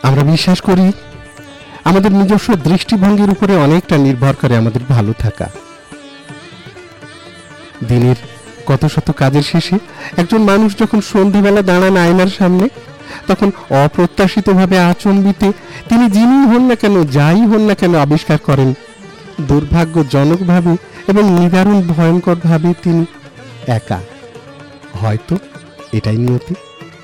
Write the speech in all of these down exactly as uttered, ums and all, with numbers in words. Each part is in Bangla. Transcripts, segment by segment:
আমরা বিশ্বাস করি আমাদের নিজস্ব দৃষ্টিভঙ্গির উপরে অনেকটা নির্ভর করে আমাদের ভালো থাকা। দিনের কত শত কাজের শেষে একজন মানুষ যখন সন্ধ্যাবেলা দাঁড়ান আয়নার সামনে, তখন অপ্রত্যাশিতভাবে আচম্বিতে তিনি যিনি হন না কেন, যাই হন না কেন, আবিষ্কার করেন দুর্ভাগ্যজনকভাবে এবং নিদারুণ ভয়ঙ্করভাবে তিনি একা। হয়তো এটাই নিয়তি।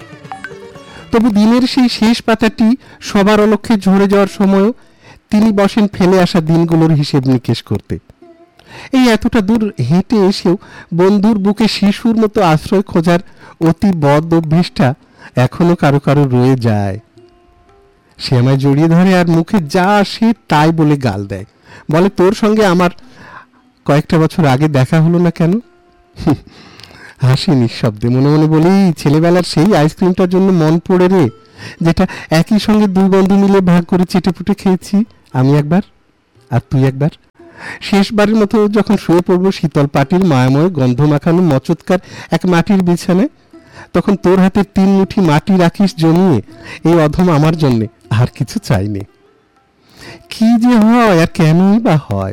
তবু দিনের সেই শেষ পাতাটি সবার অলক্ষ্যে ঝরে যাওয়ার সময়ও তিনি বসেন ফেলে আসা দিনগুলোর হিসেব নিকেশ করতে। এই এতটা দূর হেঁটে এসেও বন্ধুর বুকে শিশুর মতো আশ্রয় খোঁজার অতি বদ অভ্যেসটা এখনো কারো কারো রয়ে যায়। সে আমায় জড়িয়ে ধরে আর মুখে যা আসে তাই বলে গাল দেয়, বলে তোর সঙ্গে আমার কয়েকটা বছর আগে দেখা হলো না কেন? হাসি নিঃশব্দে, মনে মনে বলি ছেলেবেলার সেই আইসক্রিমটার জন্য মন পড়ে রে, যেটা একই সঙ্গে দুই বন্ধু মিলে ভাগ করে চেটেপুটে খেয়েছি, আমি একবার আর তুই একবার। শেষবারের মতো যখন শুয়ে পড়বো শীতল পাটির মায়াময় গন্ধ মাখানো মচৎকার এক মাটির বিছানায়, তখন তোর হাতে তিন মুঠি মাটি রাখিস জমিয়ে, এই অধম আমার জন্যে, আর কিছু চাইনি। কি যে হয় আর কেনই বা হয়,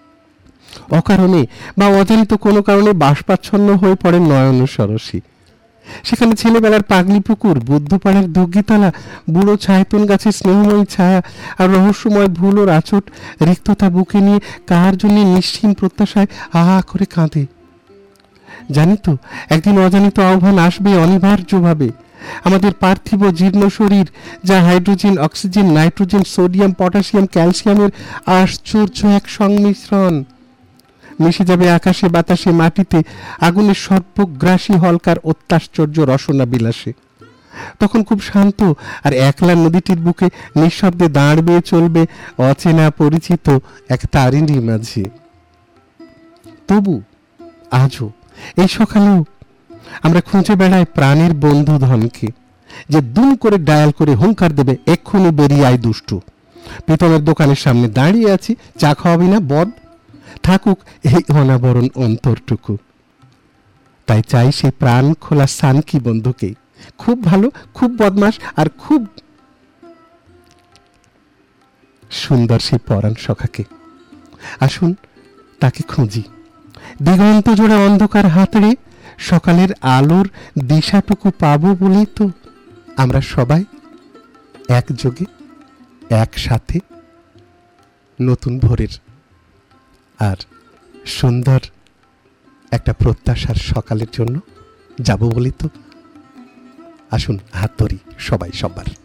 অকারণে বা অজানিত কোনো কারণে বাষ্পাচ্ছন্ন হয়ে পড়ে নয়ন সরসী। সেখানে ছেলেবেলার পাগলি পুকুর, বুদ্ধপাড়ার দুগ্গিতলা, বুড়ো ছায়তন গাছের স্নেহময়ী ছায়া আর রহস্যময় ভুল ও আচট রিক্ততা বুকে নিয়ে কার জন্য নিশ্চিম প্রত্যাশায় আহা করে কাঁদে। জানি তো একদিন অজানিত আহ্বান আসবে অনিবার্যভাবে। আমাদের পার্থিব জীর্ণ শরীর, যা hydrogen, oxygen, nitrogen, sodium, potassium, ক্যালসিয়ামের আশ্চর্য এক সংমিশ্রণ, মিশে যাবে আকাশে বাতাসে মাটিতে আগুনের সর্বগ্রাসী হলকার অত্যাশ্চর্য রসনা বিলাসে। তখন খুব শান্ত আর একলা নদীটির বুকে নিঃশব্দে দাঁড় বেয়ে চলবে অচেনা পরিচিত এক তারিণীর মাঝে। তবু আজও এই সকালেও আমরা খুঁজে বেড়াই প্রাণের বন্ধু ধনকে, যে দুম করে ডায়াল করে হুঙ্কার দেবে এক্ষুনি বেরিয়ে আয় দুষ্টু। প্রীতমের দোকানের সামনে দাঁড়িয়ে আছি, চা খাওয়াবি না বদ? থাকুক এই অনাবরণ অন্তরটুকু। তাই চাই সেই প্রাণ খোলা সানকি বন্ধুকে, খুব ভালো, খুব বদমাস আর খুব সুন্দর সেই পরাণ সখাকে। আসুন তাকে খুঁজি, দিগন্ত জোড়া অন্ধকার হাতড়ে সকালের আলোর দিশাটুকু পাবো বলেই তো আমরা সবাই একযোগে একসাথে নতুন ভোরের আর সুন্দর একটা প্রত্যাশার সকালের জন্য যাব বলি তো। আসুন হাত ধরি সবাই সবার।